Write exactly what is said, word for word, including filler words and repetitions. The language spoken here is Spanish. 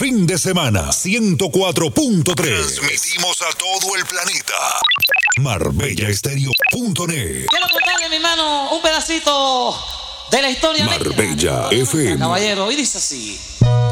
fin de semana. ciento cuatro punto tres. Transmitimos a todo el planeta. Marbella Estéreo punto net. Quiero contarle, mi hermano, un pedacito de la historia. Marbella F M. Caballero, y dice así.